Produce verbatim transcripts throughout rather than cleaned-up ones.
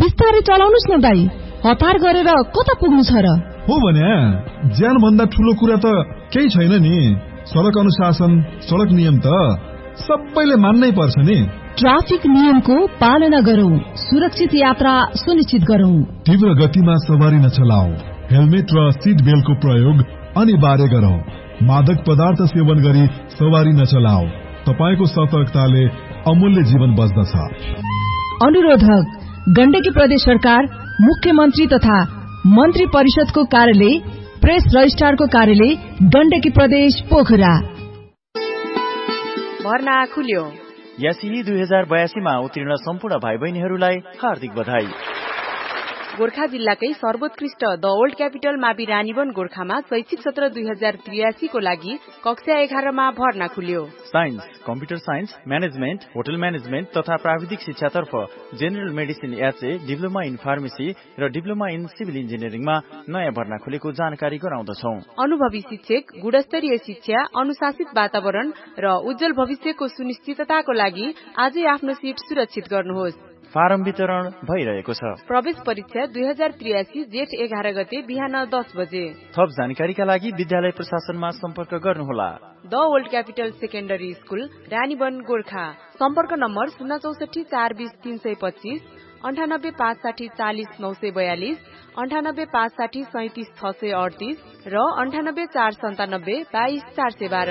बिस्तारै चलाउनुस् न दाइ, हतार गरेर कता पुग्नु छ र? हो भने ज्यान भन्दा ठूलो कुरा त केही छैन नि। सडक अनुशासन, सडक नियम त सबैले मान्नै पर्छ नि। ट्राफिक नियमको पालना गरौं, सुरक्षित यात्रा सुनिश्चित गरौं। तीव्र गतिमा सवारी नचलाऊ, हेलमेट र सीट बेल्टको प्रयोग अनिवार्य गरौं। मादक पदार्थ सेवन गरी सवारी नचलाऊ, तपाईको सतर्कताले अमूल्य जीवन बच्दछ। अनुरोधक गण्डकी प्रदेश सरकार, मुख्यमन्त्री तथा मन्त्री परिषदको कार्यालय, प्रेस रजिस्ट्रारको कार्यालय, गण्डकी प्रदेश पोखरा। भर्ना खुल्यो। यासिही दुई हजार बयासीमा उत्तीर्ण सम्पूर्ण भाइ बहिनीहरूलाई हार्दिक बधाई। गोर्खा जिल्लाकै सर्वोत्कृष्ट द ओल्ड क्यापिटल मावि रानीवन गोर्खामा शैक्षिक सत्र दुई हजार त्रियासी को लागि कक्षा एघारमा भर्ना खुल्यो। Science, computer science, management, hotel management तथा प्राविधिक शिक्षातर्फ general medicine HA, diploma in pharmacy र डिप्लोमा इन सिभिल इन्जिनियरिङमा नयाँ भर्ना खुलेको जानकारी गराउँदछौ। अनुभवी शिक्षक, गुणस्तरीय शिक्षा, अनुशासित वातावरण र उज्जवल भविष्यको सुनिश्चितताको लागि आजै आफ्नो सिट सुरक्षित गर्नुहोस्। फारम वितरण भइरहेको छ। प्रवेश परीक्षा दुई हजार त्रियासी जेठ एघार गते बिहान दस बजे। थप जानकारीका लागि विद्यालय प्रशासनमा सम्पर्क गर्नुहोला। The old capital secondary school, Ranivan Gorkha. सम्पर्क नम्बर शून्य चौसठी चार बीस तीन सय पच्चीस, अन्ठानब्बे पाँच साठी चालिस नौ सय बयालिस, अन्ठानब्बे पाँच साठी सैतिस छ सय अडतिस र अन्ठानब्बे चार सन्तानब्बे बाइस चार सय बाह्र।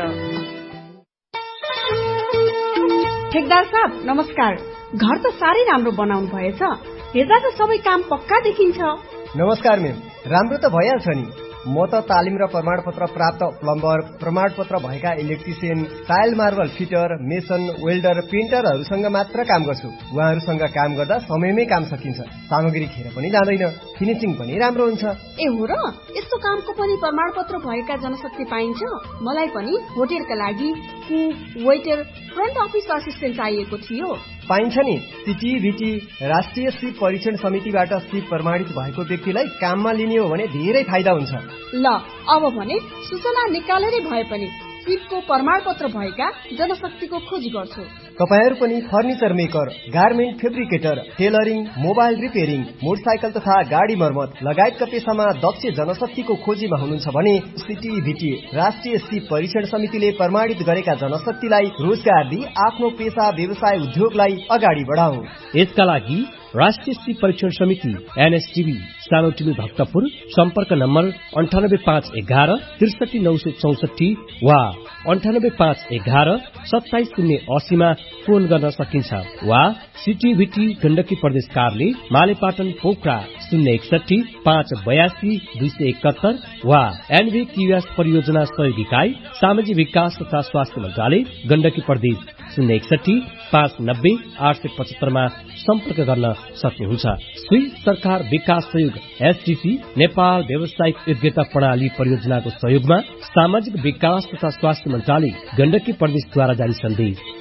ठेकदार साहब नमस्कार। घर त साह्रै राम्रो बनाउनु भएछ, हेर्दा त सबै काम पक्का देखिन्छ। नमस्कार मेम, राम्रो त भइहाल्छ नि। म त तालिम र प्रमाणपत्र प्राप्त प्लम्बर, प्रमाणपत्र भएका electrician, tile marble fitter, mason, welder, पेन्टरहरूसँग मात्र काम गर्छु। उहाँहरूसँग काम गर्दा समयमै काम सकिन्छ, सामग्री खेर पनि जाँदैन, फिनिसिङ पनि राम्रो हुन्छ। ए हो र, यस्तो कामको पनि प्रमाणपत्र भएका जनशक्ति पाइन्छ? मलाई पनि होटेलका लागि cook, waiter, front office assistant चाहिएको थियो। पाइन्छ नि। सिटी भिटी राष्ट्रिय सिप परीक्षण समितिबाट सिप प्रमाणित भएको व्यक्तिलाई काममा लिने हो भने धेरै फाइदा हुन्छ। ल अब भने सूचना निकालेरै भए पनि सिपको प्रमाणपत्र भएका जनशक्तिको खोज गर्छु। तपाईहरू पनि furniture maker, garment fabricator, tailoring, mobile repairing, motorcycle तथा गाडी मर्मत लगायतका पेशामा दक्ष जनशक्तिको खोजीमा हुनुहुन्छ भने सिटी भिटी राष्ट्रिय सिप परीक्षण समितिले प्रमाणित गरेका जनशक्तिलाई रोजगार दिई आफ्नो पेशा व्यवसाय उद्योगलाई अगाडि बढाऊ। यसका लागि राष्ट्रिय सिप परीक्षण समिति एनएसटीबी सानोटिनी भक्तपुर, सम्पर्क नम्बर अन्ठानब्बे पाँच एघार त्रिसठी नौ सय चौसठी वा अन्ठानब्बे पाँच एघार सत्ताइस शून्य असीमा फोन गर्न सकिन्छ वा सिटीभिटी गण्डकी प्रदेश कार्यालय, मालेपाटन, पोखरा शून्य एकसठी पाँच बयासी दुई सय एकहत्तर वा एनभी किवास परियोजना सहयोग इकाइ, सामाजिक विकास तथा स्वास्थ्य मन्त्रालय, गण्डकी प्रदेश शून्य एकसठी पाँच नब्बे आठ सय पचहत्तरमा सम्पर्क गर्न सक्नुहुन्छ। श्री सरकार विकास सहयोग एसडीसी नेपाल व्यावसायिक योग्यता प्रणाली परियोजनाको सहयोगमा सामाजिक विकास तथा स्वास्थ्य मन्त्रालय, गण्डकी प्रदेशद्वारा जारी सन्देश।